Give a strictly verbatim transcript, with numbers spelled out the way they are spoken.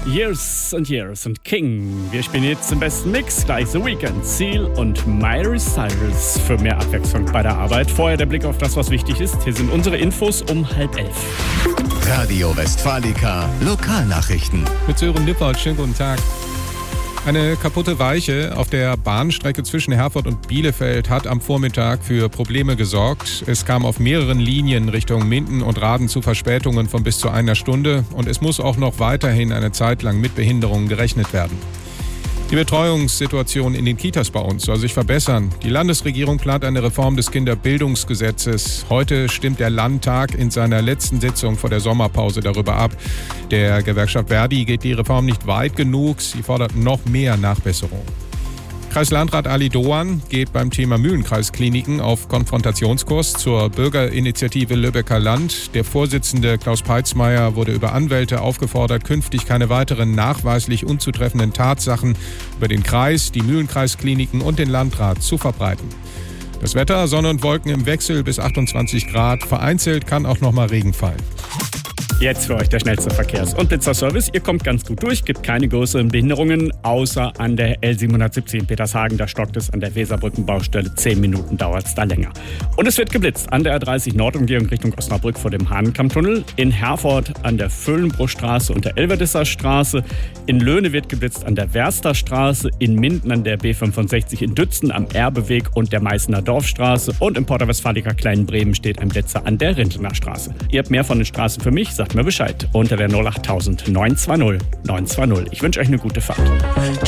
Years and Years und King. Wir spielen jetzt im besten Mix, gleich The Weeknd, Seal und Miley Cyrus für mehr Abwechslung bei der Arbeit. Vorher der Blick auf das, was wichtig ist. Hier sind unsere Infos um halb elf. Radio Westfalica, Lokalnachrichten. Mit Sören Lippert, schönen guten Tag. Eine kaputte Weiche auf der Bahnstrecke zwischen Herford und Bielefeld hat am Vormittag für Probleme gesorgt. Es kam auf mehreren Linien Richtung Minden und Raden zu Verspätungen von bis zu einer Stunde und es muss auch noch weiterhin eine Zeit lang mit Behinderungen gerechnet werden. Die Betreuungssituation in den Kitas bei uns soll sich verbessern. Die Landesregierung plant eine Reform des Kinderbildungsgesetzes. Heute stimmt der Landtag in seiner letzten Sitzung vor der Sommerpause darüber ab. Der Gewerkschaft Verdi geht die Reform nicht weit genug. Sie fordert noch mehr Nachbesserung. Kreislandrat Ali Doan geht beim Thema Mühlenkreiskliniken auf Konfrontationskurs zur Bürgerinitiative Lübecker Land. Der Vorsitzende Klaus Peitzmeier wurde über Anwälte aufgefordert, künftig keine weiteren nachweislich unzutreffenden Tatsachen über den Kreis, die Mühlenkreiskliniken und den Landrat zu verbreiten. Das Wetter, Sonne und Wolken im Wechsel bis achtundzwanzig Grad. Vereinzelt kann auch noch mal Regen fallen. Jetzt für euch der schnellste Verkehrs- und Blitzerservice. Ihr kommt ganz gut durch, gibt keine größeren Behinderungen, außer an der L siebenhundertsiebzig in Petershagen. Da stockt es an der Weserbrückenbaustelle. Zehn Minuten dauert es da länger. Und es wird geblitzt an der R dreißig Nordumgehung Richtung Osnabrück vor dem Hahnenkammtunnel. In Herford an der Vöhlenbruchstraße und der Elverdisser Straße. In Löhne wird geblitzt an der Wersterstraße. In Minden an der B fünfundsechzig in Dützen am Erbeweg und der Meißener Dorfstraße. Und im Porta Westfalica Kleinbremen steht ein Blitzer an der Rintener Straße. Ihr habt mehr von den Straßen für mich, sagt mir Bescheid unter der null acht null null neun zwei null neun zwei null. Ich wünsche euch eine gute Fahrt.